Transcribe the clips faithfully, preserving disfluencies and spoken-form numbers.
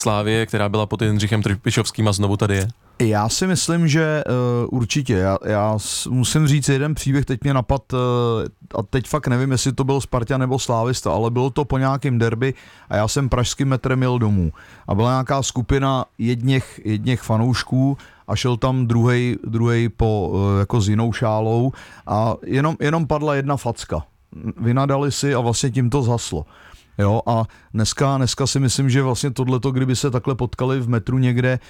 Slávie, která byla pod Jindřichem Trpišovským a znovu tady je? Já si myslím, že uh, určitě. Já, já musím říct jeden příběh, teď mě napad, uh, a teď fakt nevím, jestli to byl Sparta nebo Slávista, ale bylo to po nějakém derby a já jsem pražským metrem jel domů. A byla nějaká skupina jedněch, jedněch fanoušků a šel tam druhej, druhej po, uh, jako s jinou šálou a jenom, jenom padla jedna facka. Vynadali si a vlastně tím to zhaslo. Jo, a dneska, dneska si myslím, že vlastně tohleto, kdyby se takhle potkali v metru někde e,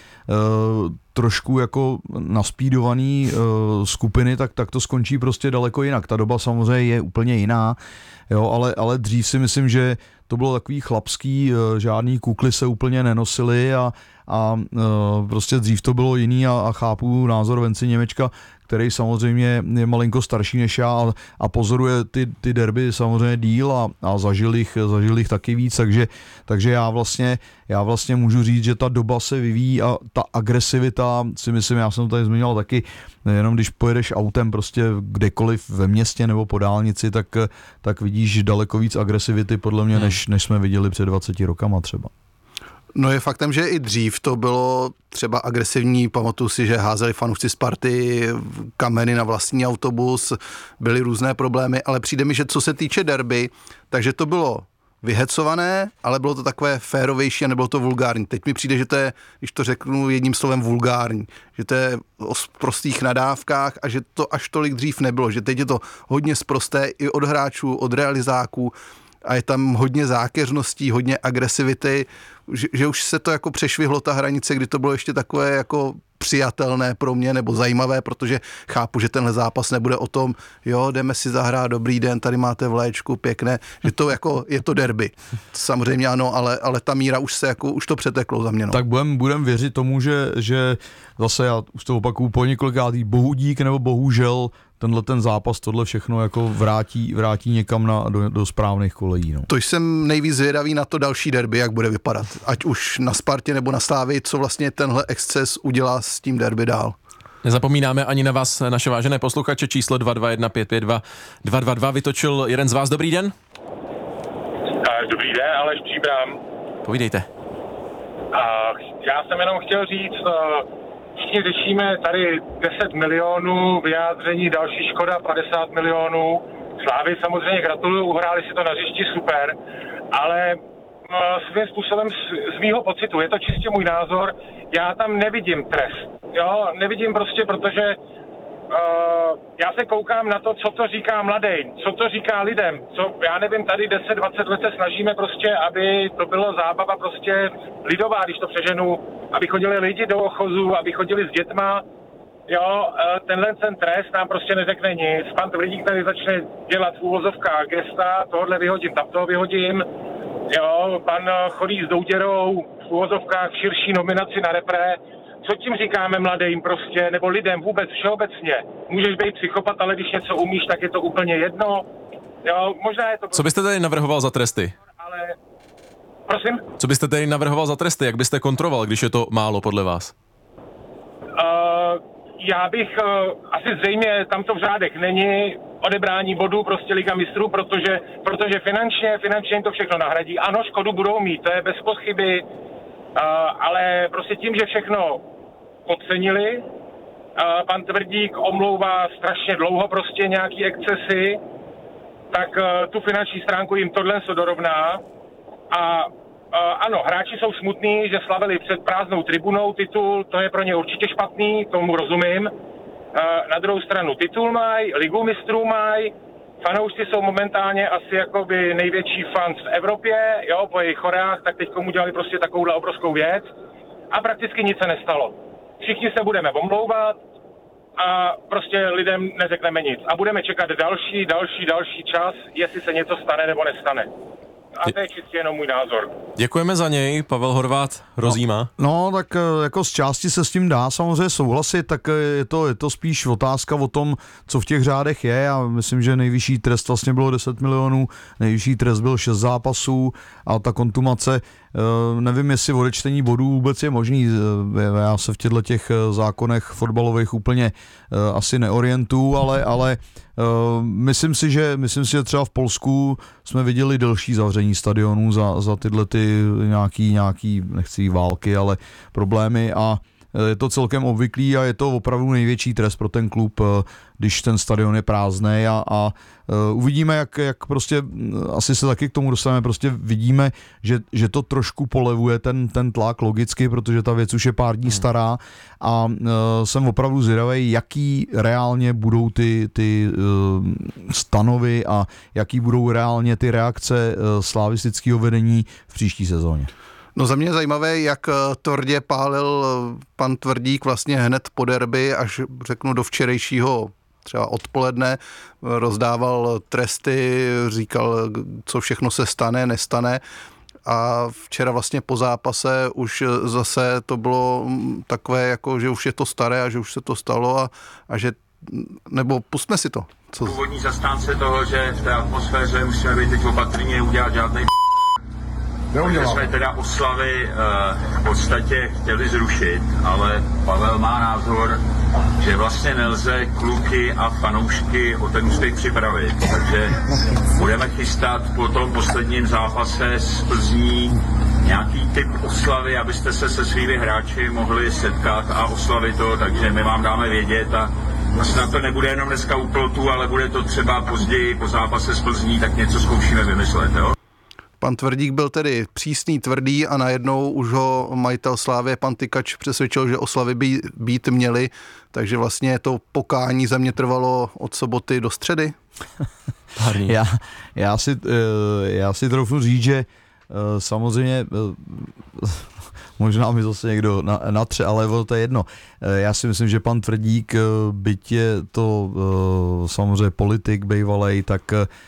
trošku jako naspídovaný e, skupiny, tak, tak to skončí prostě daleko jinak. Ta doba samozřejmě je úplně jiná, jo, ale, ale dřív si myslím, že to bylo takový chlapský, e, žádný kukly se úplně nenosily a, a e, prostě dřív to bylo jiný a, a chápu názor Venci Němečka, který samozřejmě je malinko starší než já a, a pozoruje ty, ty derby samozřejmě díl a, a zažil jich, zažil jich taky víc, takže, takže já vlastně já vlastně můžu říct, že ta doba se vyvíjí a ta agresivita, si myslím, já jsem to tady zmiňoval taky, jenom když pojedeš autem prostě kdekoliv ve městě nebo po dálnici, tak, tak vidíš daleko víc agresivity podle mě, hmm. než, než jsme viděli před dvaceti rokama třeba. No je faktem, že i dřív to bylo třeba agresivní, pamatuju si, že házeli fanoušci Sparty kameny na vlastní autobus, byly různé problémy, ale přijde mi, že co se týče derby, takže to bylo vyhecované, ale bylo to takové férovější a nebylo to vulgární. Teď mi přijde, že to je, když to řeknu jedním slovem, vulgární, že to je o prostých nadávkách a že to až tolik dřív nebylo, že teď je to hodně sprosté i od hráčů, od realizáků, a je tam hodně zákeřností, hodně agresivity, že, že už se to jako přešvihlo ta hranice, kdy to bylo ještě takové jako přijatelné pro mě nebo zajímavé, protože chápu, že tenhle zápas nebude o tom, jo, jdeme si zahrát, dobrý den, tady máte vlaječku, pěkné, že to jako je to derby. Samozřejmě ano, ale, ale ta míra už se jako, už to přeteklo za mě. No. Tak budem, budem věřit tomu, že, že zase já už to opakuju po několikátý, bohudík nebo bohužel tenhle ten zápas, tohle všechno jako vrátí, vrátí někam na, do, do správných kolejí. No. To jsem nejvíc zvědavý na to další derby, jak bude vypadat. Ať už na Spartě nebo na Slávii, co vlastně tenhle exces udělá s tím derby dál. Nezapomínáme ani na vás, naše vážené posluchače, číslo dva dva jedna pět pět dva dva dva dva vytočil jeden z vás. Dobrý den. Dobrý den, Aleš Příbram. Povídejte. A já jsem jenom chtěl říct, všichni řešíme tady deset milionů, vyjádření, další škoda padesát milionů. Slávy samozřejmě gratuluju, uhráli si to na hřišti super, ale svým způsobem z, z mýho pocitu, je to čistě můj názor, já tam nevidím trest. Jo, nevidím prostě, protože uh, já se koukám na to, co to říká mladej, co to říká lidem, co, já nevím, tady deset dvacet let se snažíme prostě, aby to bylo zábava prostě lidová, když to přeženu, aby chodili lidi do ochozu, aby chodili s dětma, jo, tenhle ten trest nám prostě neřekne nic. Pan Tvrdík tady začne dělat v úvozovkách gesta, tohle vyhodím, tam toho vyhodím, jo, pan chodí s douděrou v úvozovkách v širší nominaci na repre. Co tím říkáme mladým prostě, nebo lidem vůbec všeobecně? Můžeš být psychopat, ale když něco umíš, tak je to úplně jedno. Jo, možná je to... Co byste tady navrhoval za tresty? Ale... Prosím? Co byste tady navrhoval za tresty? Jak byste kontroloval, když je to málo podle vás? Uh, já bych... Uh, asi zřejmě tam to v řádech není odebrání bodů prostě Liga mistrů, protože, protože finančně, finančně jim to všechno nahradí. Ano, škodu budou mít, to je bez pochyby, uh, ale prostě tím, že všechno podcenili, uh, pan Tvrdík omlouvá strašně dlouho prostě nějaký excesy, tak uh, tu finanční stránku jim tohle se dorovná. A uh, ano, hráči jsou smutní, že slavili před prázdnou tribunou titul, to je pro ně určitě špatný, tomu rozumím. Uh, na druhou stranu titul mají, Ligu mistrů mají, fanoušci jsou momentálně asi jakoby největší fans v Evropě, jo, po jejich chorách, tak teď komu dělali prostě takovouhle obrovskou věc a prakticky nic se nestalo. Všichni se budeme omlouvat a prostě lidem neřekneme nic. A budeme čekat další, další, další čas, jestli se něco stane nebo nestane. A to je čistě jenom můj názor. Děkujeme za něj, Pavel Horváth, Rozíma. No, no, tak jako z části se s tím dá samozřejmě souhlasit, tak je to, je to spíš otázka o tom, co v těch řádech je. Já myslím, že nejvyšší trest vlastně bylo deset milionů, nejvyšší trest byl šest zápasů a ta kontumace, nevím, jestli odečtení bodů vůbec je možný. Já se v těchto těch zákonech fotbalových úplně asi neorientuju, ale, ale myslím si, že, myslím si, že třeba v Polsku jsme viděli delší zavření vyhoření stadionů za, za tyhle ty nějaký, nějaký, nechci války, ale problémy a je to celkem obvyklý a je to opravdu největší trest pro ten klub, když ten stadion je prázdný a, a uvidíme, jak, jak prostě, asi se taky k tomu dostaneme, prostě vidíme, že, že to trošku polevuje ten, ten tlak logicky, protože ta věc už je pár dní stará a uh, jsem opravdu zvědavý, jaký reálně budou ty, ty uh, stanovy a jaký budou reálně ty reakce uh, slavistického vedení v příští sezóně. No za mě je zajímavé, jak tvrdě pálil pan Tvrdík vlastně hned po derby, až řeknu do včerejšího třeba odpoledne, rozdával tresty, říkal, co všechno se stane, nestane a včera vlastně po zápase už zase to bylo takové, jako, že už je to staré a že už se to stalo a, a že, nebo pustme si to. Co? Původní zastánce toho, že v té atmosféře musíme být teď opatrní, neudělat žádnej Takže jsme teda oslavy uh, v podstatě chtěli zrušit, ale Pavel má názor, že vlastně nelze kluky a fanoušky o ten úspěch připravit. Takže budeme chystat po tom posledním zápase z Plzní nějaký typ oslavy, abyste se se svými hráči mohli setkat a oslavit to, takže my vám dáme vědět a snad to nebude jenom dneska u plotu, ale bude to třeba později po zápase z Plzní, tak něco zkoušíme vymyslet, jo? Pan Tvrdík byl tedy přísný, tvrdý a najednou už ho majitel Slávie, pan Tykač, přesvědčil, že oslavy by být měly, takže vlastně to pokání za mě trvalo od soboty do středy. já, já, si, já si troufnu říct, že samozřejmě možná mi zase někdo natře, ale to je jedno. Já si myslím, že pan Tvrdík, byť je to samozřejmě politik bejvalej, tak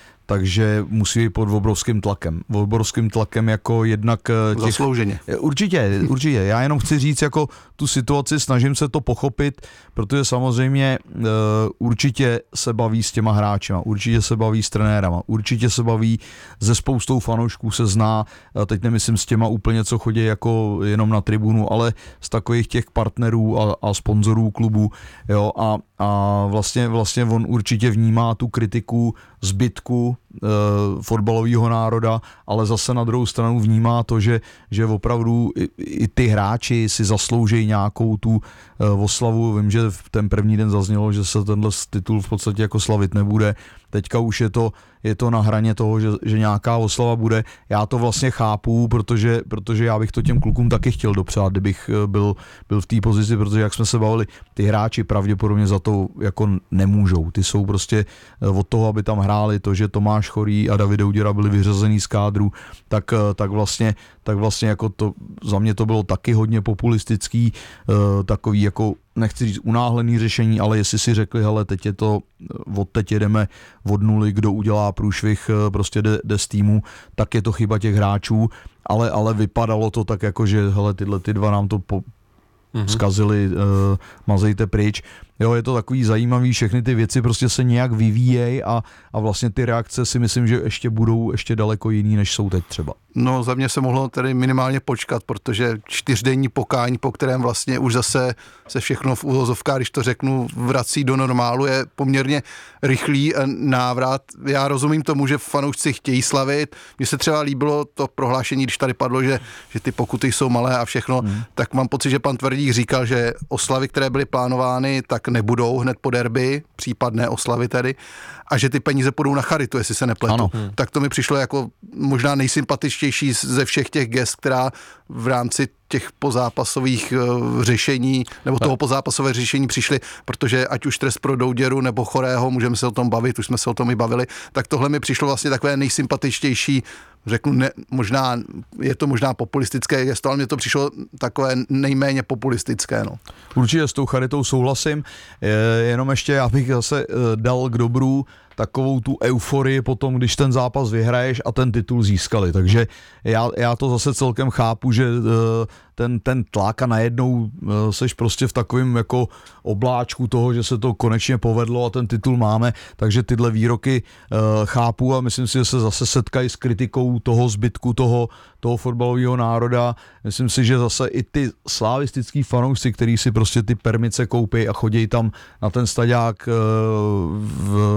takže musí být pod obrovským tlakem. Obrovským tlakem jako jednak těch... Zaslouženě. Určitě, určitě. Já jenom chci říct jako tu situaci, snažím se to pochopit, protože samozřejmě uh, určitě se baví s těma hráčima, určitě se baví s trenérama, určitě se baví se spoustou fanoušků, se zná, teď nemyslím s těma úplně, co chodí jako jenom na tribunu, ale z takových těch partnerů a, a sponzorů klubu, jo, a, a vlastně, vlastně on určitě vnímá tu kritiku zbytku e, fotbalového národa, ale zase na druhou stranu vnímá to, že, že opravdu i, i ty hráči si zaslouží nějakou tu e, oslavu. Vím, že v ten první den zaznělo, že se tenhle titul v podstatě jako slavit nebude. Teďka už je to, je to na hraně toho, že, že nějaká oslava bude. Já to vlastně chápu, protože, protože já bych to těm klukům taky chtěl dopřát, kdybych byl, byl v té pozici, protože jak jsme se bavili, ty hráči pravděpodobně za to jako nemůžou. Ty jsou prostě od toho, aby tam hráli, to, že Tomáš Chorý a David Douděra byli vyřazený z kádru, tak, tak vlastně, tak vlastně jako to, za mě to bylo taky hodně populistický, takový jako nechci říct unáhlený řešení, ale jestli si řekli, hele, teď je to, od teď jedeme od nuly, kdo udělá průšvih, prostě jde, jde z týmu, tak je to chyba těch hráčů, ale, ale vypadalo to tak jako, že hele, tyhle ty dva nám to po, mm-hmm. zkazili, uh, mazejte pryč. Jo, je to takový zajímavý, všechny ty věci prostě se nějak vyvíjejí a, a vlastně ty reakce si myslím, že ještě budou ještě daleko jiný, než jsou teď třeba. No za mě se mohlo tedy minimálně počkat, protože čtyřdenní pokání, po kterém vlastně už zase se všechno v úvozovkách, když to řeknu, vrací do normálu, je poměrně rychlý návrat. Já rozumím tomu, že fanoušci chtějí slavit. Mně se třeba líbilo to prohlášení, když tady padlo, že, že ty pokuty jsou malé a všechno, hmm. tak mám pocit, že pan Tvrdík říkal, že oslavy, které byly plánovány, tak nebudou hned po derby, případné oslavy tedy, a že ty peníze půjdou na charitu, jestli se nepletu. Ano. Tak to mi přišlo jako možná nejsympatičtější ze všech těch gest, která v rámci těch pozápasových uh, řešení, nebo toho pozápasové řešení přišly, protože ať už trest pro Douděru nebo Chorého, můžeme se o tom bavit, už jsme se o tom i bavili, tak tohle mi přišlo vlastně takové nejsympatičtější, řeknu, ne, možná, je to možná populistické gesto, ale mně to přišlo takové nejméně populistické. No. Určitě s tou charitou souhlasím, je, jenom ještě já bych zase dal k dobru takovou tu euforii potom, když ten zápas vyhraješ a ten titul získali. Takže já, já to zase celkem chápu, že ten, ten tlak a najednou seš prostě v takovém jako obláčku toho, že se to konečně povedlo a ten titul máme, takže tyhle výroky chápu a myslím si, že se zase setkají s kritikou toho zbytku toho, toho fotbalového národa. Myslím si, že zase i ty slavistický fanoušci, který si prostě ty permice koupí a chodí tam na ten staďák v, v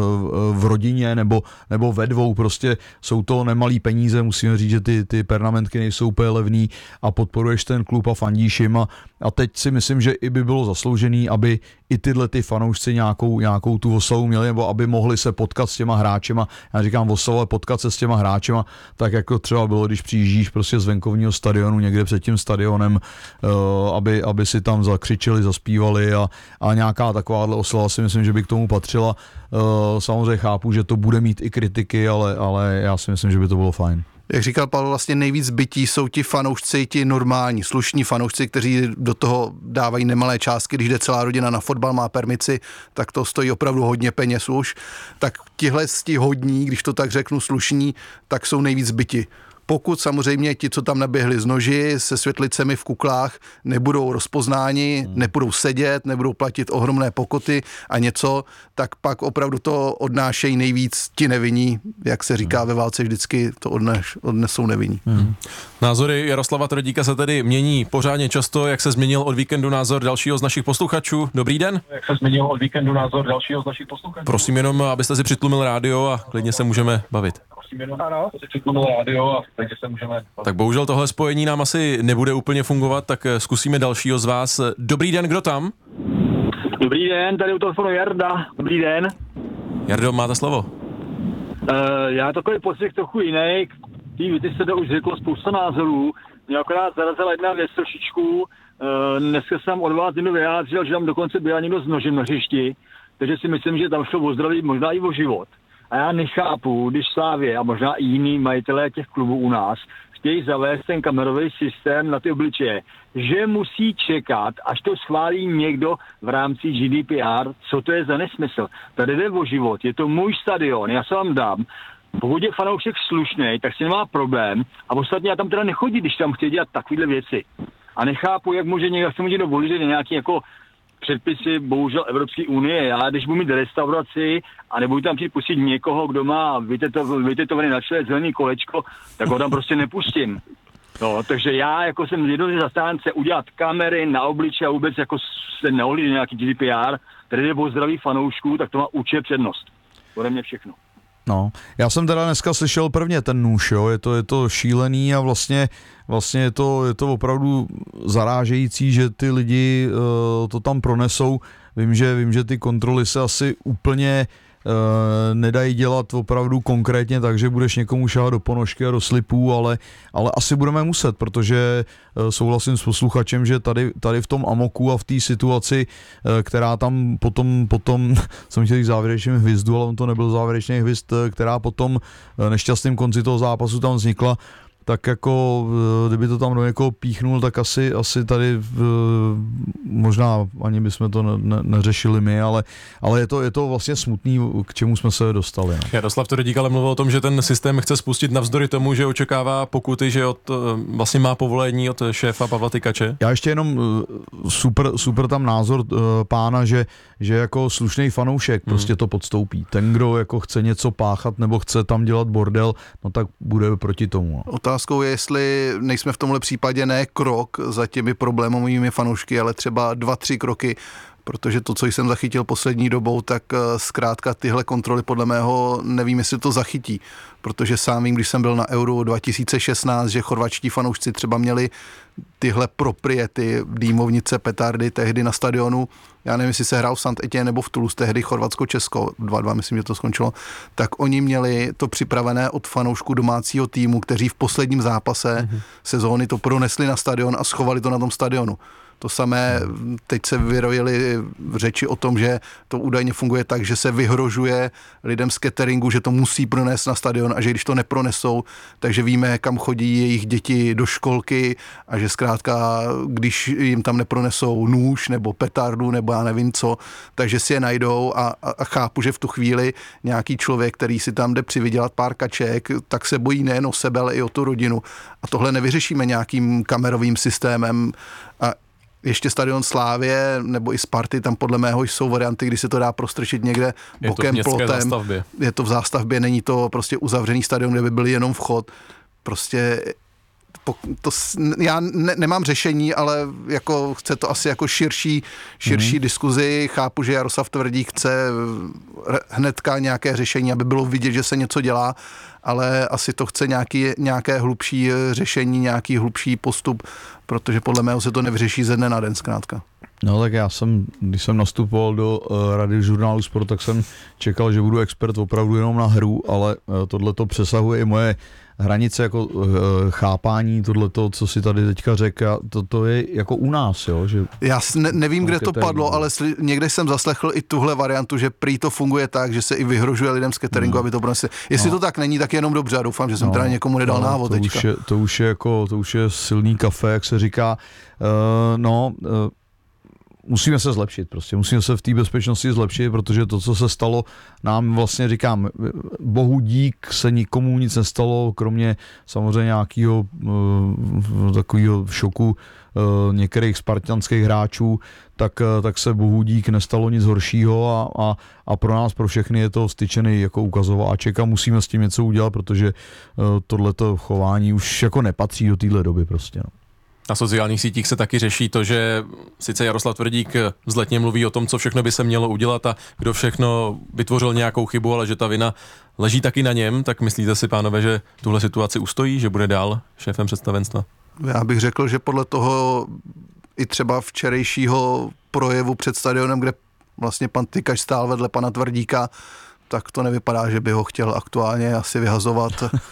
v rodině nebo, nebo ve dvou, prostě jsou to nemalý peníze, musíme říct, že ty, ty pernamentky nejsou úplně levný a podporuješ ten klub a fandíš jim a, a teď si myslím, že i by bylo zasloužený, aby i tyhle ty fanoušci nějakou, nějakou tu oslavu měli, nebo aby mohli se potkat s těma hráčema, já říkám oslavu, ale potkat se s těma hráčema, tak jako třeba bylo, když přijíždíš prostě z venkovního stadionu někde před tím stadionem, uh, aby, aby si tam zakřičeli, zaspívali a, a nějaká takováhle oslava si myslím, že by k tomu patřila. Uh, samozřejmě chápu, že to bude mít i kritiky, ale, ale já si myslím, že by to bylo fajn. Jak říkal Pavel, vlastně nejvíc bytí jsou ti fanoušci, ti normální, slušní fanoušci, kteří do toho dávají nemalé částky, když jde celá rodina na fotbal, má permici, tak to stojí opravdu hodně peněz už. Tak tihle ti hodní, když to tak řeknu, slušní, tak jsou nejvíc byti. Pokud samozřejmě ti, co tam naběhli z noži se světlicemi v kuklách, nebudou rozpoznáni, hmm. nebudou sedět, nebudou platit ohromné pokuty a něco, tak pak opravdu to odnášejí nejvíc ti nevinní, jak se říká ve válce vždycky, to odneš, odnesou nevinní. Hmm. Názory Jaroslava Tvrdíka se tedy mění pořádně často, jak se změnil od víkendu názor dalšího z našich posluchačů. Dobrý den. Jak se změnil od víkendu názor dalšího z našich posluchačů. Prosím jenom, abyste si přitlumil rádio a klidně se můžeme bavit. Ano, si přitlumil rádio a teď se můžeme... Tak bohužel tohle spojení nám asi nebude úplně fungovat, tak zkusíme dalšího z vás. Dobrý den, kdo tam? Dobrý den, tady u telefonu Jarda. Dobrý den. Jardo, máte slovo. Uh, já takový pocit trochu jiný. Tý věci se to už řeklo spousta názorů. Mě akorát zarazila jedna věc trošičku. Uh, dneska jsem od vás jednou vyjádřil, že tam dokonce byl někdo s nožem na hřišti, takže si myslím, že tam šlo o zdraví, možná i o život. A já nechápu, když Slávě a možná i jiní majitelé těch klubů u nás chtějí zavést ten kamerový systém na ty obličeje, že musí čekat, až to schválí někdo v rámci G D P R, co to je za nesmysl. Tady jde o život, je to můj stadion, já se vám dám. Pokud je fanoušek slušnej, tak si nemá problém a ostatně já tam teda nechodí, když tam chtějí dělat takovéhle věci. A nechápu, jak může někdo, jak se může dovolit, že nějaký jako předpisy, bohužel Evropské unie. Já, když budu mít restauraci a nebudu tam chtít pustit někoho, kdo má vytetovaný na čele zelený kolečko, tak ho tam prostě nepustím. No, takže já jako jsem jednotlivý zastánce udělat kamery na obličeji a vůbec jako se neohlídne nějaký G D P R, který je o zdraví fanoušků, tak to má určitě přednost. Ode mě všechno. No, já jsem teda dneska slyšel prvně ten nůž, jo, je to, je to šílený a vlastně, vlastně je to, je to opravdu zarážející, že ty lidi uh, to tam pronesou. Vím, že, vím, že ty kontroly se asi úplně uh, nedají dělat opravdu konkrétně, takže budeš někomu šáhat do ponožky a do slipů, ale, ale asi budeme muset, protože uh, souhlasím s posluchačem, že tady, tady v tom amoku a v té situaci, uh, která tam potom, potom jsem chtěl říct závěrečným hvizdu, ale on to nebyl závěrečný hvizd, která potom uh, nešťastným konci toho zápasu tam vznikla, tak jako kdyby to tam do někoho píchnul, tak asi, asi tady možná ani bychom to ne, ne, neřešili my, ale, ale je, to, je to vlastně smutný, k čemu jsme se dostali. Ne? Jaroslav Tvrdík ale mluvil o tom, že ten systém chce spustit navzdory tomu, že očekává pokuty, že od, vlastně má povolení od šéfa Pavla Tykače. Já ještě jenom super, super tam názor pána, že, že jako slušný fanoušek hmm. prostě to podstoupí. Ten, kdo jako chce něco páchat nebo chce tam dělat bordel, no tak bude proti tomu. Otázkou je, jestli nejsme v tomhle případě ne krok za těmi problémovými fanoušky, ale třeba dva, tři kroky, protože to, co jsem zachytil poslední dobou, tak zkrátka tyhle kontroly podle mého nevím, jestli to zachytí, protože sám vím, když jsem byl na Euro dva tisíce šestnáct, že chorvačtí fanoušci třeba měli tyhle propriety, dýmovnice, petardy tehdy na stadionu, já nevím, jestli se hrál v Saint-Étienne nebo v Toulouse, tehdy Chorvatsko-Česko, dva dva, myslím, že to skončilo, tak oni měli to připravené od fanoušků domácího týmu, kteří v posledním zápase mm-hmm. sezóny to pronesli na stadion a schovali to na tom stadionu. To samé, teď se vyrojily řeči o tom, že to údajně funguje tak, že se vyhrožuje lidem z cateringu, že to musí pronést na stadion a že když to nepronesou, takže víme, kam chodí jejich děti do školky a že zkrátka, když jim tam nepronesou nůž nebo petardu nebo já nevím co, takže si je najdou a, a, a chápu, že v tu chvíli nějaký člověk, který si tam jde přivydělat pár kaček, tak se bojí nejen o sebe, ale i o tu rodinu. A tohle nevyřešíme nějakým kamerovým systémem a ještě stadion Slávie nebo i Sparty, tam podle mého jsou varianty, kdy se to dá prostrčit někde bokem, plotem. Zástavbě. Je to v zástavbě, není to prostě uzavřený stadion, kde by byl jenom vchod. Prostě to, já ne, nemám řešení, ale jako chce to asi jako širší, širší mm. diskuzi. Chápu, že Jaroslav Tvrdík chce hnedka nějaké řešení, aby bylo vidět, že se něco dělá, ale asi to chce nějaký, nějaké hlubší řešení, nějaký hlubší postup, protože podle mého se to nevyřeší ze dne na den zkrátka. No tak já jsem, když jsem nastupoval do uh, Rady žurnálu Sport, tak jsem čekal, že budu expert opravdu jenom na hru, ale uh, tohle to přesahuje i moje hranice jako uh, chápání, tohleto, co si tady teďka řekl, to, to je jako u nás, jo? Že já ne, nevím, kde to padlo, ale sli, někde jsem zaslechl i tuhle variantu, že prý to funguje tak, že se i vyhrožuje lidem z cateringu, no. aby to pronesli. Jestli no. to tak není, tak jenom dobře, a doufám, že jsem no. teda někomu nedal no, návod to teďka. Už je, to, už je jako, to už je silný kafe, jak se říká. Uh, no, uh, musíme se zlepšit prostě, musíme se v té bezpečnosti zlepšit, protože to, co se stalo, nám vlastně říkám, bohu dík se nikomu nic nestalo, kromě samozřejmě nějakého uh, takového šoku uh, některých spartanských hráčů, tak, uh, tak se bohu dík nestalo nic horšího a, a, a pro nás, pro všechny je to styčený jako ukazováček a musíme s tím něco udělat, protože uh, tohleto chování už jako nepatří do téhle doby prostě, no. Na sociálních sítích se taky řeší to, že sice Jaroslav Tvrdík vzletně mluví o tom, co všechno by se mělo udělat a kdo všechno vytvořil nějakou chybu, ale že ta vina leží taky na něm, tak myslíte si, pánové, že tuhle situaci ustojí, že bude dál šéfem představenstva? Já bych řekl, že podle toho i třeba včerejšího projevu před stadionem, kde vlastně pan Tykač stál vedle pana Tvrdíka, tak to nevypadá, že by ho chtěl aktuálně asi vyhazovat.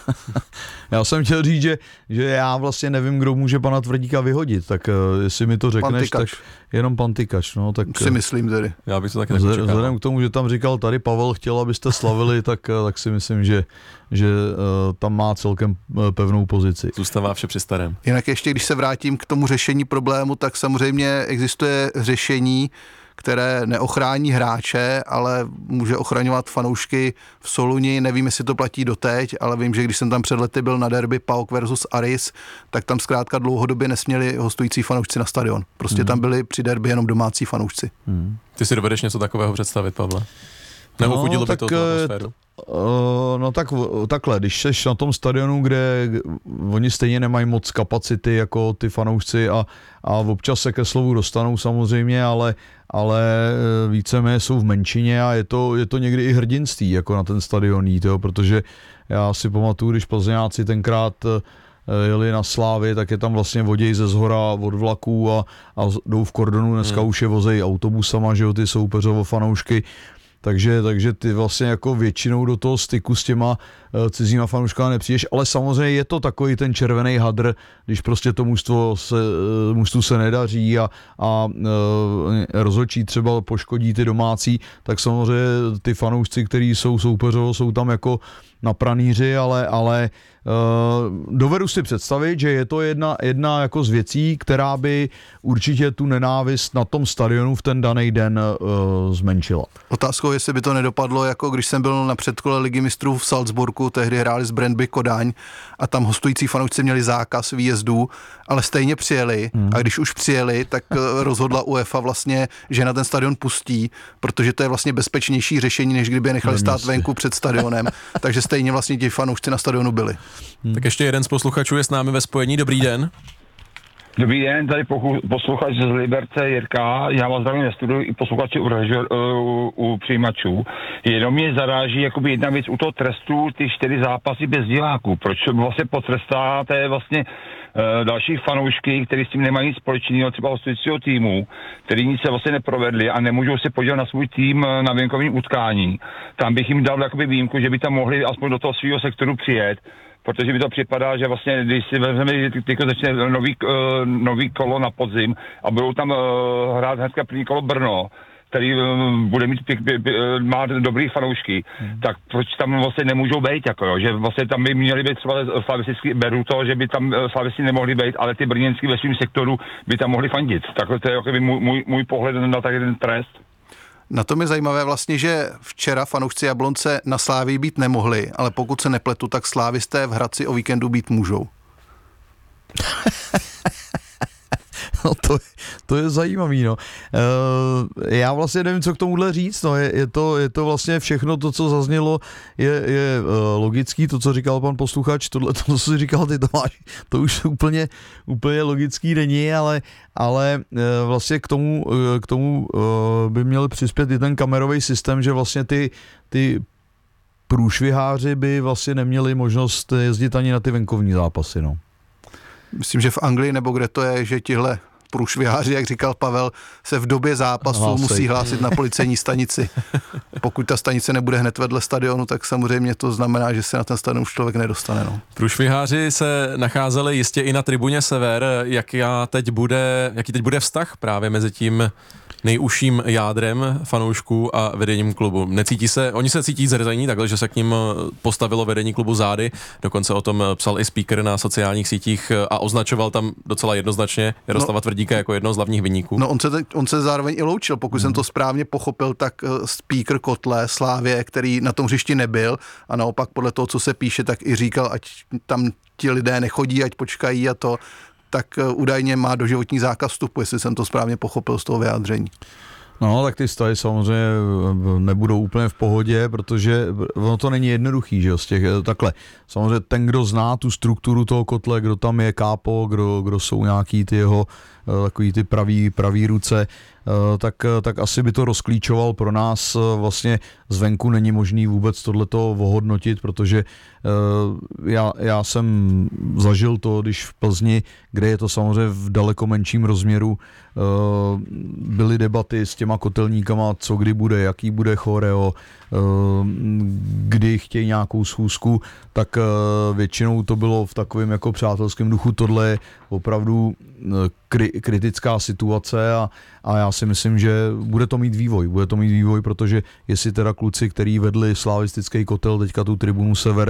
Já jsem chtěl říct, že, že já vlastně nevím, kdo může pana Tvrdíka vyhodit, tak uh, jestli mi to řekneš, tak jenom pan Tykač. No, tak, si myslím tedy. Já bych to taky nečekal. Vzhledem k tomu, že tam říkal, tady Pavel chtěl, abyste slavili, tak, tak si myslím, že, že uh, tam má celkem pevnou pozici. Zůstává vše při starém. Jinak ještě, když se vrátím k tomu řešení problému, tak samozřejmě existuje řešení, které neochrání hráče, ale může ochraňovat fanoušky v Soluni. Nevím, jestli to platí doteď, ale vím, že když jsem tam před lety byl na derby PAOK versus Aris, tak tam zkrátka dlouhodobě nesměli hostující fanoušci na stadion. Prostě hmm. tam byli při derby jenom domácí fanoušci. Hmm. Ty si dovedeš něco takového představit, Pavle? Nebo chudilo no, by to tu atmosféru? Uh, no tak, takhle, když seš na tom stadionu, kde oni stejně nemají moc kapacity jako ty fanoušci a, a občas se ke slovu dostanou samozřejmě, ale, ale víceméně jsou v menšině a je to, je to někdy i hrdinství jako na ten stadion jít, jo, protože já si pamatuju, když Plzeňáci tenkrát jeli na Slávy, tak je tam vlastně voděj ze zhora od vlaků a, a jdou v kordonu, dneska hmm. už je vozejí autobusama, že jo, ty soupeřovo fanoušky. Takže, takže ty vlastně jako většinou do toho styku s těma uh, cizíma fanouškama nepřijdeš, ale samozřejmě je to takový ten červený hadr, když prostě to mužstvo se, uh, mužstvu se nedaří a, a uh, rozhodčí třeba poškodí ty domácí, tak samozřejmě ty fanoušci, kteří jsou soupeřovo, jsou tam jako na pranýři, ale, ale uh, dovedu si představit, že je to jedna, jedna jako z věcí, která by určitě tu nenávist na tom stadionu v ten daný den uh, zmenšila. Otázkou, jestli by to nedopadlo, jako když jsem byl na předkole Ligy mistrů v Salzburgu, tehdy hráli s Brøndby Kodaň a tam hostující fanoušci měli zákaz výjezdů, ale stejně přijeli hmm. a když už přijeli, tak rozhodla UEFA vlastně, že na ten stadion pustí, protože to je vlastně bezpečnější řešení, než kdyby je nechali stát venku před stadionem, takže stejně vlastně ti fanoušci na stadionu byli. Hmm. Tak ještě jeden z posluchačů je s námi ve spojení. Dobrý den. Dobrý den, tady posluchač z Liberce Jirka, já vás zdravím ve studiu i posluchači u, u, u přijímačů. Jenom mě zaráží jakoby jedna věc u toho trestu, ty čtyři zápasy bez diváků. Proč vlastně potrestáte vlastně uh, další fanoušky, kteří s tím nemají nic společného, třeba hostujícího týmu, který nic se vlastně neprovedli a nemůžou se podívat na svůj tým na venkovním utkání. Tam bych jim dal jakoby výjimku, že by tam mohli aspoň do toho svého sektoru přijet, protože mi to připadá, že vlastně, když si vezmeme, teď začne nový, uh, nový kolo na podzim a budou tam uh, hrát hnedka první kolo Brno, který uh, bude mít pěk, pěk, pěk, má dobrý fanoušky, hmm. tak proč tam vlastně nemůžou být, jako jo, že vlastně tam by měli být třeba slavistický, beru to, že by tam slavisti nemohli být, ale ty brněnský ve svém sektoru by tam mohli fandit. Takhle to je jako můj, můj, můj pohled na takový ten trest. Na tom je zajímavé vlastně, že včera fanoušci Jablonce na Slávii být nemohli, ale pokud se nepletu, tak slávisté v Hradci o víkendu být můžou. No to, to je zajímavý, no. E, já vlastně nevím, co k tomuhle říct, no. Je, je, to, je to vlastně všechno to, co zaznělo, je, je uh, logický, to, co říkal pan posluchač, tohle, to, co jsi říkal ty, Tomáš, to už úplně, úplně logický není, ale, ale uh, vlastně k tomu, uh, k tomu uh, by měl přispět i ten kamerový systém, že vlastně ty, ty průšviháři by vlastně neměli možnost jezdit ani na ty venkovní zápasy, no. Myslím, že v Anglii nebo kde to je, že tihle průšviháři, jak říkal Pavel, se v době zápasu Hlásej. musí hlásit na policejní stanici. Pokud ta stanice nebude hned vedle stadionu, tak samozřejmě to znamená, že se na ten stadion už člověk nedostane. No. Průšviháři se nacházeli jistě i na tribuně Sever. Jak já teď bude, jaký teď bude vztah právě mezi tím nejužším jádrem fanoušků a vedením klubu? Necítí se, oni se cítí zrzení takhle, že se k ním postavilo vedení klubu zády, dokonce o tom psal i speaker na sociálních sítích a označoval tam docela jednoznačně Jaroslava no, Tvrdíka jako jednoho z hlavních viníků. No on se, on se zároveň i loučil, pokud hmm. jsem to správně pochopil, tak speaker Kotle Slávě, který na tom hřišti nebyl a naopak podle toho, co se píše, tak i říkal, ať tam ti lidé nechodí, ať počkají a to, tak údajně má doživotní zákaz vstupu, jestli jsem to správně pochopil z toho vyjádření. No, tak ty stavy samozřejmě nebudou úplně v pohodě, protože ono to není jednoduchý, že jo, z těch, takhle. Samozřejmě ten, kdo zná tu strukturu toho kotle, kdo tam je kápo, kdo, kdo jsou nějaký ty jeho takový ty pravý, pravý ruce, tak, tak asi by to rozklíčoval. Pro nás vlastně zvenku není možný vůbec tohleto ohodnotit, protože já, já jsem zažil to, když v Plzni, kde je to samozřejmě v daleko menším rozměru, byly debaty s těma kotelníkama, co kdy bude, jaký bude choreo, kdy chtějí nějakou schůzku, tak většinou to bylo v takovém jako přátelském duchu. Tohle je opravdu kri, kritická situace a, a já si myslím, že bude to mít vývoj. Bude to mít vývoj, protože jestli teda kluci, který vedli slavistický kotel, teďka tu tribunu Sever,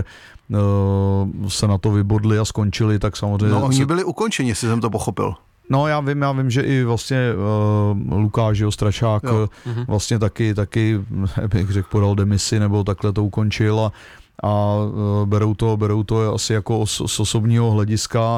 se na to vybodli a skončili, tak samozřejmě... No oni se... byli ukončeni, jestli jsem to pochopil. No já vím, já vím, že i vlastně uh, Lukáš Ostračák jo. vlastně taky, taky, bych řekl, podal demisi nebo takhle to ukončil a, a uh, berou to, berou to asi jako os, z osobního hlediska.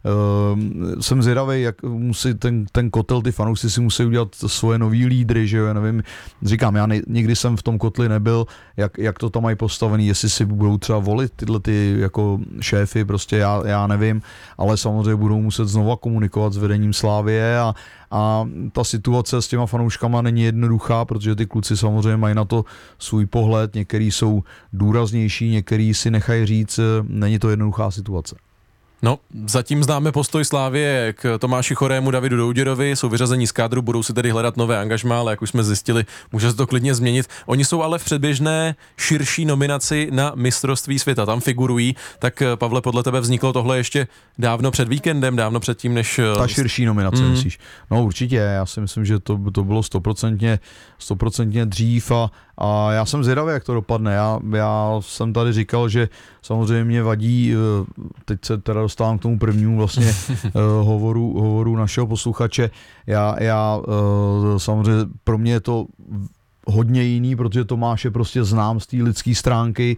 Uh, jsem zvědavý, jak musí ten, ten kotel, ty fanoušci si musí udělat svoje nový lídry, že jo, já nevím, říkám, já ne, nikdy jsem v tom kotli nebyl, jak, jak to tam mají postavený, jestli si budou třeba volit tyhle ty jako šéfy, prostě já, já nevím, ale samozřejmě budou muset znova komunikovat s vedením Slávie a, a ta situace s těma fanouškama není jednoduchá, protože ty kluci samozřejmě mají na to svůj pohled, některý jsou důraznější, některý si nechají říct, není to jednoduchá situace. No, zatím známe postoj Slávie k Tomáši Chorému, Davidu Douděrovi, jsou vyřazení z kádru, budou si tedy hledat nové angažmá, ale jak už jsme zjistili, může se to klidně změnit. Oni jsou ale v předběžné širší nominaci na mistrovství světa, tam figurují, tak Pavle, podle tebe vzniklo tohle ještě dávno před víkendem, dávno před tím, než... Ta širší nominace, mm. myslíš? No určitě, já si myslím, že to, to bylo stoprocentně, stoprocentně dřív a, a já jsem zvědavý, jak to dopadne. Já, já jsem tady říkal, že samozřejmě mě vadí, teď se teda dostávám k tomu prvnímu vlastně hovoru, hovoru našeho posluchače. Já, já samozřejmě pro mě je to hodně jiný, protože Tomáše prostě znám z té lidské stránky,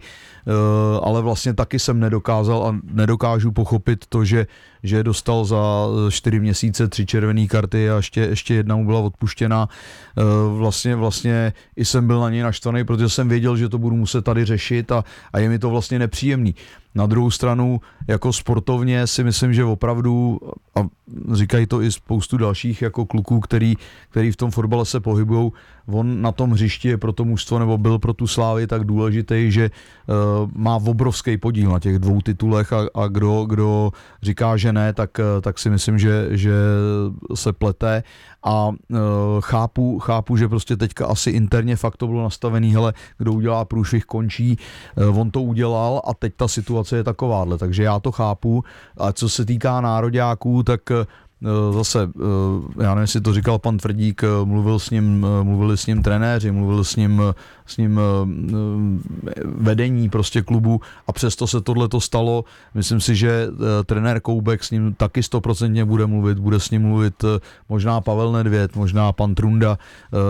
ale vlastně taky jsem nedokázal a nedokážu pochopit to, že, že dostal za čtyři měsíce tři červené karty a ještě, ještě jedna mu byla odpuštěna. Vlastně, vlastně i jsem byl na něj naštvaný, protože jsem věděl, že to budu muset tady řešit a, a je mi to vlastně nepříjemný. Na druhou stranu, jako sportovně si myslím, že opravdu, a říkají to i spoustu dalších jako kluků, který, který v tom fotbale se pohybujou, on na tom hřišti je pro to mužstvo, nebo byl pro tu Slávy tak důležitý, že uh, má obrovský podíl na těch dvou titulech a, a kdo, kdo říká, že ne, tak, tak si myslím, že, že se plete a uh, chápu, chápu, že prostě teďka asi interně fakt to bylo nastavený, hele, kdo udělá průšvih, končí, uh, on to udělal a teď ta situace je takováhle, takže já to chápu. A co se týká nároďáků, tak zase, já nevím, jestli to říkal pan Tvrdík, mluvil s ním, mluvili s ním trenéři, mluvil s ním, s ním vedení prostě klubu a přesto se tohleto stalo. Myslím si, že trenér Koubek s ním taky stoprocentně bude mluvit, bude s ním mluvit možná Pavel Nedvěd, možná pan Trunda.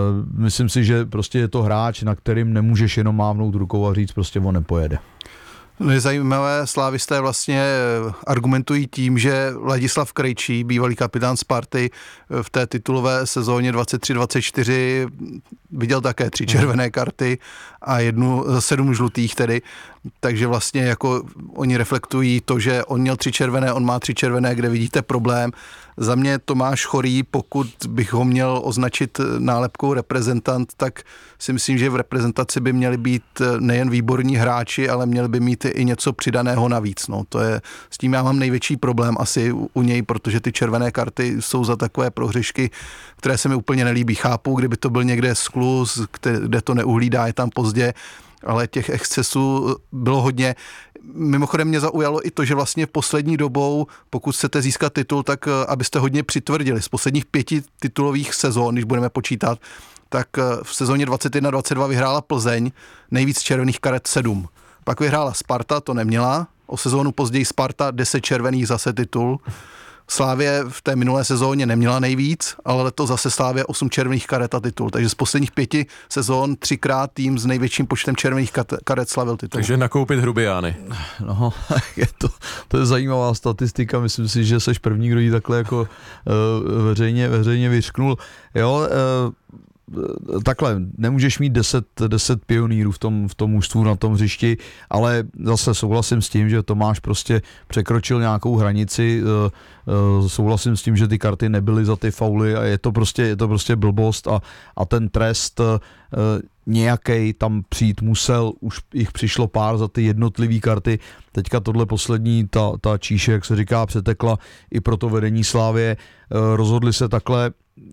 Myslím si, že prostě je to hráč, na kterým nemůžeš jenom mávnout rukou a říct, prostě on nepojede. No je zajímavé, slávisté vlastně argumentují tím, že Ladislav Krejčí, bývalý kapitán Sparty, v té titulové sezóně dvacet tři dvacet čtyři viděl také tři červené karty a jednu, sedm žlutých tedy, takže vlastně jako oni reflektují to, že on měl tři červené, on má tři červené, kde vidíte problém. Za mě Tomáš Chorý, pokud bych ho měl označit nálepkou reprezentant, tak si myslím, že v reprezentaci by měli být nejen výborní hráči, ale měli by mít i něco přidaného navíc. No, to je, s tím já mám největší problém asi u, u něj, protože ty červené karty jsou za takové prohřešky, které se mi úplně nelíbí. Chápu, kdyby to byl někde skluz, kde to neuhlídá, je tam pozdě, ale těch excesů bylo hodně. Mimochodem mě zaujalo i to, že vlastně v poslední dobou, pokud chcete získat titul, tak abyste hodně přitvrdili. Z posledních pěti titulových sezón, když budeme počítat, tak v sezóně dvacet jedna dvacet dva vyhrála Plzeň, nejvíc červených karet sedm. Pak vyhrála Sparta, to neměla, o sezónu později Sparta deset červených, zase titul. Slávě v té minulé sezóně neměla nejvíc, ale letos zase Slávě osm červených karet a titul. Takže z posledních pěti sezón třikrát tým s největším počtem červených karet slavil titul. Takže nakoupit Hrubiány. No, je to, to je zajímavá statistika. Myslím si, že seš první, kdo ji takhle jako uh, veřejně, veřejně vyřknul. Jo, uh, takhle, nemůžeš mít deset, deset pionýrů v tom, v tom mužstvu na tom hřišti, ale zase souhlasím s tím, že Tomáš prostě překročil nějakou hranici, souhlasím s tím, že ty karty nebyly za ty fauly a je to prostě, je to prostě blbost a, a ten trest nějakej tam přijít musel, už jich přišlo pár za ty jednotlivé karty, teďka tohle poslední, ta, ta číše, jak se říká, přetekla i pro to vedení Slávie, rozhodli se takhle.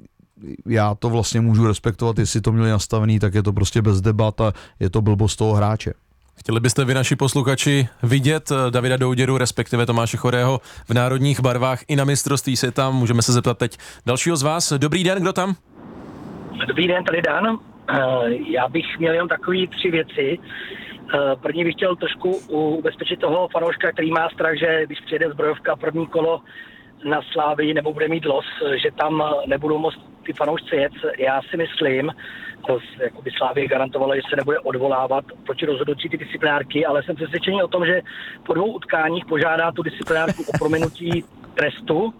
Já to vlastně můžu respektovat, jestli to měli nastavený, tak je to prostě bez debat a je to blbost toho hráče. Chtěli byste vy, naši posluchači, vidět Davida Douděru, respektive Tomáše Chorého v národních barvách i na mistrovství světa? Můžeme se zeptat teď dalšího z vás. Dobrý den, kdo tam? Dobrý den, tady Dan. Já bych měl jenom takový tři věci. První bych chtěl trošku ubezpečit toho fanouška, který má strach, že když přijede zbrojovka první kolo na Slávii nebo bude mít los, že tam nebudou moct ty fanoušci jet. Já si myslím, jako by Slávie garantovala, že se nebude odvolávat proti rozhodnutí ty disciplinárky, ale jsem přesvědčený o tom, že po dvou utkáních požádá tu disciplinárku o prominutí trestu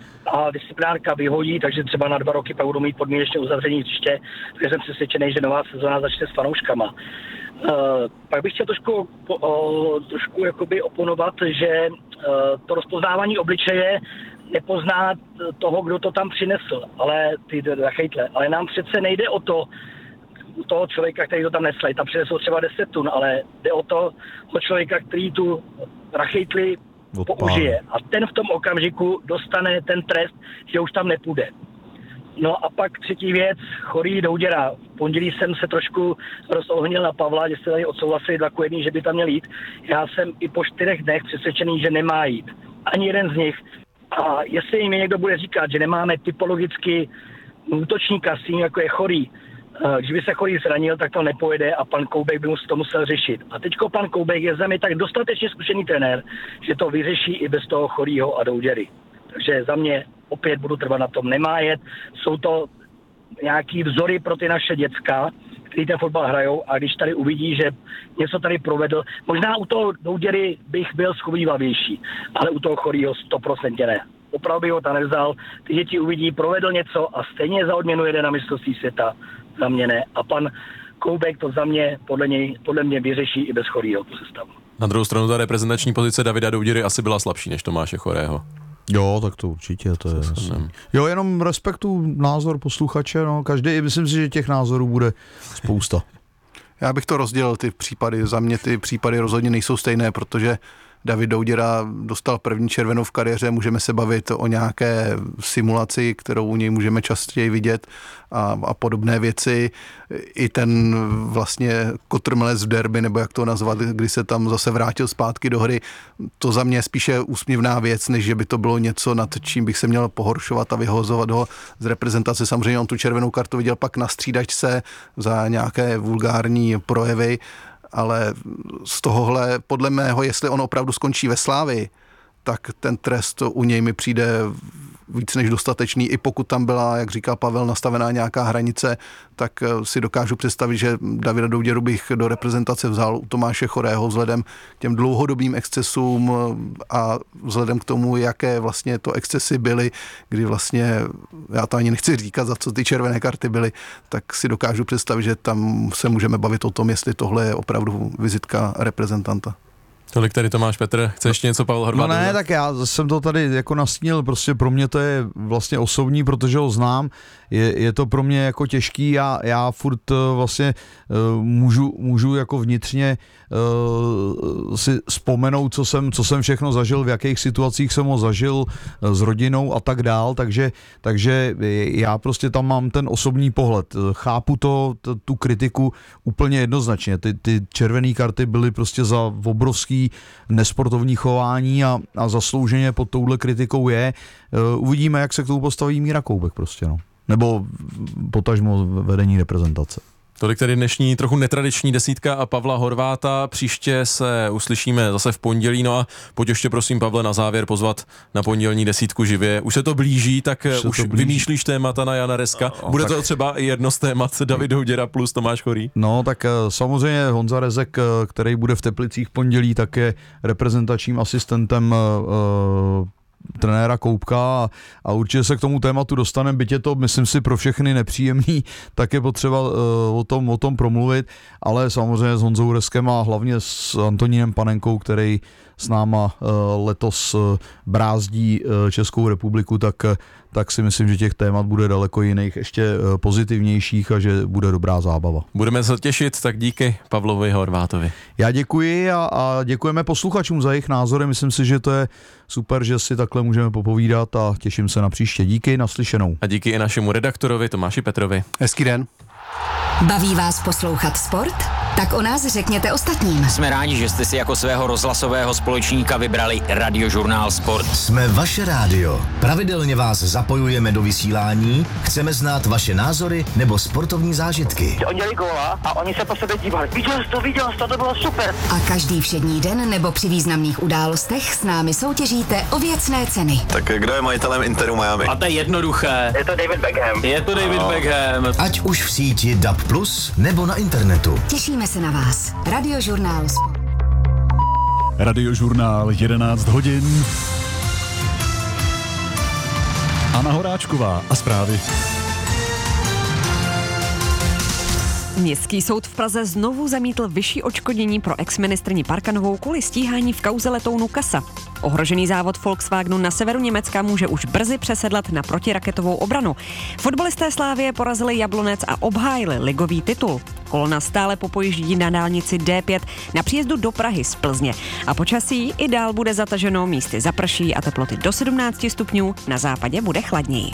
a disciplinárka vyhodí, takže třeba na dva roky pak budou mít podmínečně uzavření hřiště, takže jsem přesvědčený, že nová sezóna začne s fanouškama. Uh, pak bych chtěl trošku, uh, trošku jakoby oponovat, že uh, to rozpoznávání obličeje nepozná toho, kdo to tam přinesl, ale ty rachejtle. Ale nám přece nejde o to, toho člověka, který to tam nesl. Tam přinesl třeba deset tun, ale jde o to, o člověka, který tu rachejtli použije. A ten v tom okamžiku dostane ten trest, že už tam nepůjde. No a pak třetí věc, Chorý Douděra. V pondělí jsem se trošku rozohnil na Pavla, že jste tady odsouhlasili dva ku jedný, že by tam měl jít. Já jsem i po čtyřech dnech přesvědčený, že nemá jít. Ani jeden z nich. A jestli mi někdo bude říkat, že nemáme typologicky útočníka s tím, jako je Chorý, když by se Chorý zranil, tak to nepojede a pan Koubek by mu to musel řešit. A teďko pan Koubek je za mě tak dostatečně zkušený trenér, že to vyřeší i bez toho Chorýho a Douděry. Takže za mě opět budu trvat na tom, nemá jet. Jsou to nějaký vzory pro ty naše děcka, který ten fotbal hrajou a když tady uvidí, že něco tady provedl, možná u toho Douděry bych byl schovývavější, ale u toho Chorýho sto procent ne. Opravdu by ho tam nevzal, ty děti uvidí, provedl něco a stejně za odměnu jede na mistrovství světa, za mě ne. A pan Koubek to za mě, podle, něj, podle mě vyřeší i bez Chorýho tu sestavu. Na druhou stranu ta reprezentační pozice Davida Douděry asi byla slabší než Tomáše Chorého. Jo, tak to určitě, to je jasný. Jo, jenom respektu názor posluchače, no, každý, myslím si, že těch názorů bude spousta. Já bych to rozdělil, ty případy, za mě ty případy rozhodně nejsou stejné, protože David Douděra dostal první červenou v kariéře, můžeme se bavit o nějaké simulaci, kterou u něj můžeme častěji vidět a, a podobné věci. I ten vlastně kotrmelec v derby, nebo jak to nazvat, kdy se tam zase vrátil zpátky do hry, to za mě je spíše úsměvná věc, než že by to bylo něco, nad čím bych se měl pohoršovat a vyhozovat ho z reprezentace. Samozřejmě on tu červenou kartu viděl pak na střídačce za nějaké vulgární projevy, ale z tohohle, podle mého, jestli on opravdu skončí ve Slávii, tak ten trest u něj mi přijde víc než dostatečný, i pokud tam byla, jak říká Pavel, nastavená nějaká hranice, tak si dokážu představit, že Davida Douděru bych do reprezentace vzal u Tomáše Chorého vzhledem k těm dlouhodobým excesům a vzhledem k tomu, jaké vlastně to excesy byly, kdy vlastně, já to ani nechci říkat, za co ty červené karty byly, tak si dokážu představit, že tam se můžeme bavit o tom, jestli tohle je opravdu vizitka reprezentanta. Tolik tady Tomáš Petr. Chce ještě něco Pavel Horváth? No ne, tak já jsem to tady jako nastínil, prostě pro mě to je vlastně osobní, protože ho znám, je, je to pro mě jako těžký, já, já furt vlastně uh, můžu, můžu jako vnitřně uh, si vzpomenout, co jsem, co jsem všechno zažil, v jakých situacích jsem ho zažil uh, s rodinou a tak dál, takže, takže já prostě tam mám ten osobní pohled. Chápu to, t, tu kritiku úplně jednoznačně. Ty, ty červené karty byly prostě za obrovský nesportovní chování a, a zaslouženě pod touhle kritikou je. Uh, uvidíme, jak se k tomu postaví Míra Koubek prostě, no. Nebo potažmo vedení reprezentace. Tolik tedy dnešní trochu netradiční desítka a Pavla Horváta. Příště se uslyšíme zase v pondělí. No a pojď ještě prosím, Pavle, na závěr pozvat na pondělní desítku živě. Už se to blíží, tak už, už blíží. Vymýšlíš témata na Jana Reska. No, Bude tak... to třeba i jedno z témat David Douděra plus Tomáš Chorý? No tak samozřejmě Honza Rezek, který bude v Teplicích v pondělí, tak je reprezentačním asistentem uh, trenéra Koubka a, a určitě se k tomu tématu dostaneme, byť je to, myslím si, pro všechny nepříjemný, tak je potřeba uh, o, tom, o tom promluvit, ale samozřejmě s Honzou Reskem a hlavně s Antonínem Panenkou, který s náma uh, letos uh, brázdí uh, Českou republiku, tak, uh, tak si myslím, že těch témat bude daleko jiných, ještě uh, pozitivnějších a že bude dobrá zábava. Budeme se těšit, tak díky Pavlovi Horvátovi. Já děkuji a, a děkujeme posluchačům za jejich názory, myslím si, že to je super, že si takhle můžeme popovídat a těším se na příště. Díky, naslyšenou. A díky i našemu redaktorovi Tomáši Petrovi. Hezký den. Baví vás poslouchat sport? Tak o nás řekněte ostatním. Jsme rádi, že jste si jako svého rozhlasového společníka vybrali Radiožurnál Sport. Jsme vaše rádio. Pravidelně vás zapojujeme do vysílání, chceme znát vaše názory nebo sportovní zážitky. Oni dělali góla a oni se po sebe dívali. Viděl jsi to, viděl jsi to, to bylo super. A každý všední den nebo při významných událostech s námi soutěžíte o věcné ceny. Tak kdo je majitelem Interu Miami? A to je jednoduché. Je to David Beckham. Je to David no. Beckham. Ať už v síti D A B plus, nebo na internetu. Těšíme se na vás. Radiožurnál Sport. Radiožurnál jedenáct hodin. Anna Horáčková a zprávy. Městský soud v Praze znovu zamítl vyšší odškodnění pro exministryni Parkanovou kvůli stíhání v kauze letounu Kasa. Ohrožený závod Volkswagenu na severu Německa může už brzy přesedlat na protiraketovou obranu. Fotbalisté Slávie porazili Jablonec a obhájili ligový titul. Kolona stále popojíždí na dálnici D pět na příjezdu do Prahy z Plzně. A počasí i dál bude zataženo, místy zaprší a teploty do sedmnáct stupňů, na západě bude chladněji.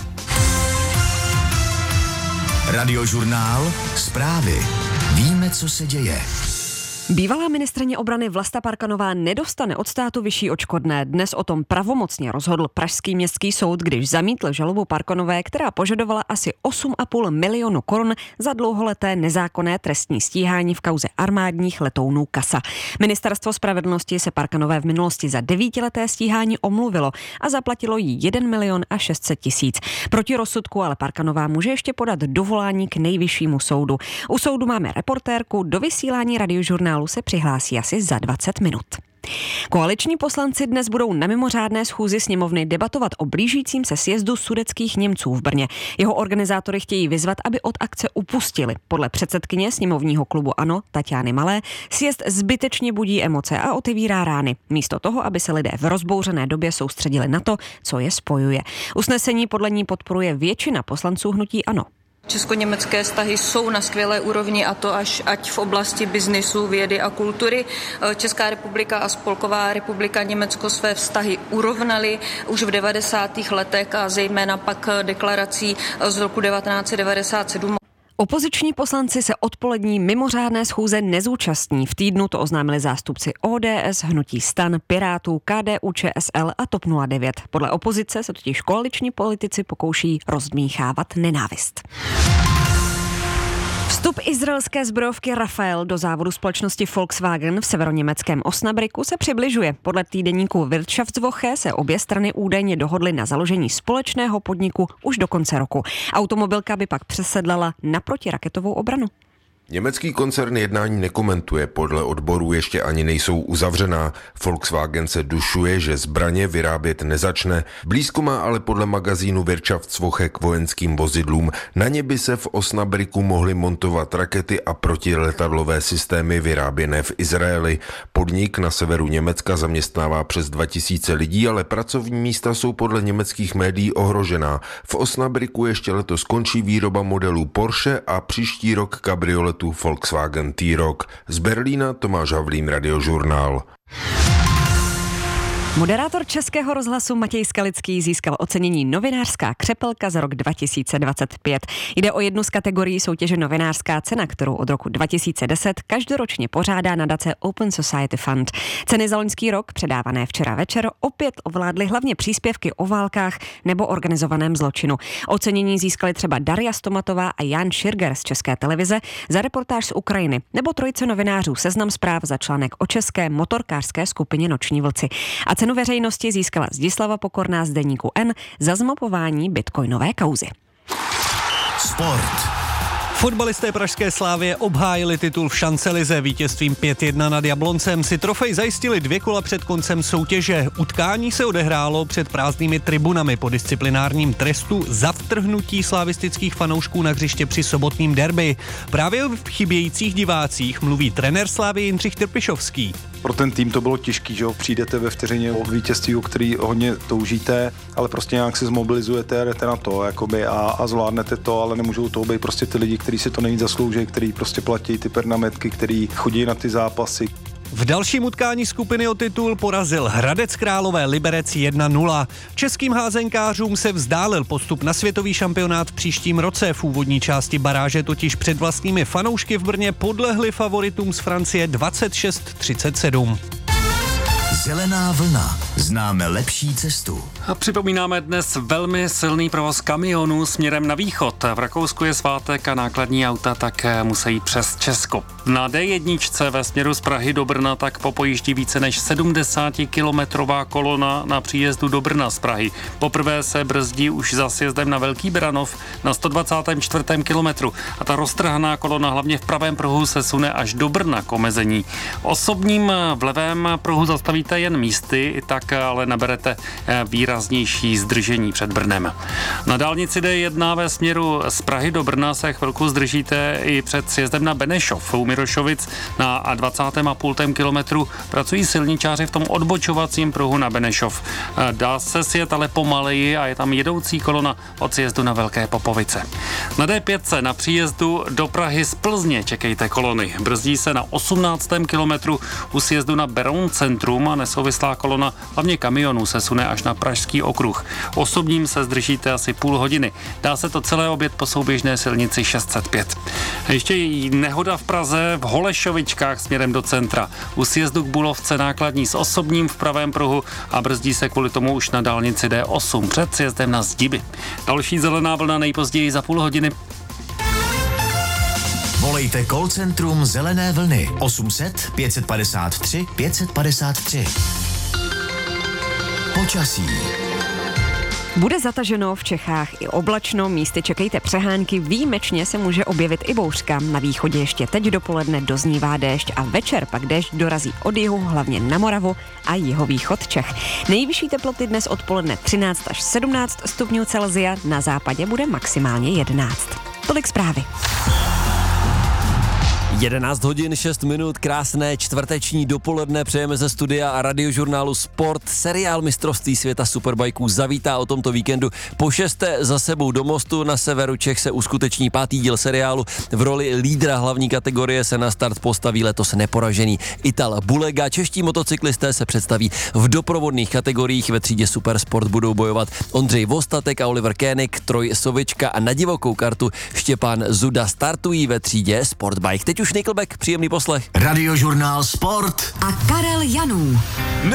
Radiožurnál Zprávy. Víme, co se děje. Bývalá ministryně obrany Vlasta Parkanová nedostane od státu vyšší odškodné. Dnes o tom pravomocně rozhodl pražský městský soud, když zamítl žalobu Parkanové, která požadovala asi osm a půl milionu korun za dlouholeté nezákonné trestní stíhání v kauze armádních letounů Kasa. Ministerstvo spravedlnosti se Parkanové v minulosti za devítileté stíhání omluvilo a zaplatilo jí jeden milion a šest set tisíc. Proti rozsudku ale Parkanová může ještě podat dovolání k nejvyššímu soudu. U soudu máme reportérku, do vysílání Radiožurnálu se přihlásí asi za dvacet minut. Koaliční poslanci dnes budou na mimořádné schůzi sněmovny debatovat o blížícím se sjezdu sudetských Němců v Brně. Jeho organizátory chtějí vyzvat, aby od akce upustili. Podle předsedkyně sněmovního klubu ANO Taťány Malé sjezd zbytečně budí emoce a otevírá rány. Místo toho, aby se lidé v rozbouřené době soustředili na to, co je spojuje. Usnesení podle ní podporuje většina poslanců hnutí ANO. Česko-německé vztahy jsou na skvělé úrovni, a to až ať v oblasti biznisu, vědy a kultury. Česká republika a Spolková republika Německo své vztahy urovnaly už v devadesátých letech a zejména pak deklarací z roku devatenáct set devadesát sedm. Opoziční poslanci se odpolední mimořádné schůze nezúčastní. V týdnu to oznámili zástupci O D S, hnutí STAN, Pirátů, K D U Č S L a T O P nula devět. Podle opozice se totiž koaliční politici pokouší rozdmíchávat nenávist. Vstup izraelské zbrojovky Rafael do závodu společnosti Volkswagen v severoněmeckém Osnabrücken se přibližuje. Podle týdeníku Wirtschaftswoche se obě strany údajně dohodly na založení společného podniku už do konce roku. Automobilka by pak přesedlala na protiraketovou obranu. Německý koncern jednání nekomentuje, podle odborů ještě ani nejsou uzavřená. Volkswagen se dušuje, že zbraně vyrábět nezačne. Blízko má ale podle magazínu Wirtschaftswoche k vojenským vozidlům. Na ně by se v Osnabrücku mohly montovat rakety a protiletadlové systémy vyráběné v Izraeli. Podnik na severu Německa zaměstnává přes dva tisíce lidí, ale pracovní místa jsou podle německých médií ohrožená. V Osnabrücku ještě letos končí výroba modelů Porsche a příští rok kabrioletu Volkswagen T-Roc. Z Berlína Tomáš Havlín, Radiožurnál. Moderátor Českého rozhlasu Matěj Skalický získal ocenění Novinářská křepelka za rok dva tisíce dvacet pět. Jde o jednu z kategorií soutěže Novinářská cena, kterou od roku dva tisíce deset každoročně pořádá nadace Open Society Fund. Ceny za loňský rok, předávané včera večer, opět ovládly hlavně příspěvky o válkách nebo organizovaném zločinu. Ocenění získali třeba Daria Stomatová a Jan Širger z České televize za reportáž z Ukrajiny, nebo trojice novinářů Seznam Zpráv za článek o české motorkářské skupině Noční vlci. A cenu veřejnosti získala Zdislava Pokorná z deníku N za zmapování bitcoinové kauzy. Sport. Fotbalisté pražské Slávie obhájili titul v šancelize. Vítězstvím pět jedna nad Jabloncem si trofej zajistili dvě kola před koncem soutěže. Utkání se odehrálo před prázdnými tribunami po disciplinárním trestu za vtrhnutí slavistických fanoušků na hřiště při sobotním derby. Právě v chybějících divácích mluví trenér Slávy Jindřich Trpišovský. Pro ten tým to bylo těžký, že jo, přijdete ve vteřině o vítězství, o který hodně toužíte, ale prostě nějak se zmobilizujete a jdete na to, jakoby a, a zvládnete to, ale nemůžou to být prostě ty lidi, kteří si to nejvíc zaslouží, kteří prostě platí ty pernametky, kteří chodí na ty zápasy. V dalším utkání skupiny o titul porazil Hradec Králové Liberec jedna nula. Českým házenkářům se vzdálil postup na světový šampionát v příštím roce. V úvodní části baráže totiž před vlastními fanoušky v Brně podlehli favoritům z Francie dvacet šest třicet sedm. Zelená vlna. Známe lepší cestu. A připomínáme dnes velmi silný provoz kamionů směrem na východ. V Rakousku je svátek a nákladní auta tak musí přes Česko. Na D jedna ve směru z Prahy do Brna tak popojíždí více než sedmdesátikilometrová kolona na příjezdu do Brna z Prahy. Poprvé se brzdí už za sjezdem na Velký Beranov na sto dvacátém čtvrtém kilometru a ta roztrhaná kolona hlavně v pravém pruhu se sune až do Brna k omezení. Osobním v levém pruhu zastavíte jen místy, tak ale naberete výraznější zdržení před Brnem. Na dálnici D jedna ve směru z Prahy do Brna se chvilku zdržíte i před sjezdem na Benešov. U Mirošovic na dvacátém a půl kilometru pracují silničáři v tom odbočovacím pruhu na Benešov. Dá se sjet ale pomaleji a je tam jedoucí kolona od sjezdu na Velké Popovice. Na D pět na příjezdu do Prahy z Plzně čekejte kolony. Brzdí se na osmnáctém kilometru u sjezdu na Beroun centrum a nesouvislá kolona hlavně kamionů se sune až na Pražský okruh. Osobním se zdržíte asi půl hodiny. Dá se to celé obět po souběžné silnici šest set pět. Ještě nehoda v Praze v Holešovičkách směrem do centra. U sjezdu k Bulovce nákladní s osobním v pravém pruhu a brzdí se kvůli tomu už na dálnici D osm před sjezdem na Zdiby. Další zelená vlna nejpozději za půl hodiny. Volejte call centrum Zelené vlny osm set pět padesát tři pět padesát tři. Počasí. Bude zataženo v Čechách i oblačno, místy čekejte přehánky, výjimečně se může objevit i bouřka. Na východě ještě teď dopoledne doznívá déšť a večer pak déšť dorazí od jihu, hlavně na Moravu a jihovýchod Čech. Nejvyšší teploty dnes odpoledne třináct až sedmnáct stupňů Celsia, na západě bude maximálně jedenáct. Tolik zprávy. jedenáct hodin šest minut, krásné čtvrteční dopoledne, přejeme ze studia a Radiožurnálu Sport. Seriál mistrovství světa superbajků zavítá o tomto víkendu. Po šesté za sebou do Mostu na severu Čech se uskuteční pátý díl seriálu. V roli lídra hlavní kategorie se na start postaví letos neporažený Ital Bulega. Čeští motocyklisté se představí v doprovodných kategoriích. Ve třídě Supersport budou bojovat Ondřej Vostatek a Oliver Koenig, Troj Sovička a na divokou kartu Štěpán Zuda startují ve třídě Sportbike. Teď už Nickelback, příjemný poslech. Radiožurnál Sport a Karel Janů.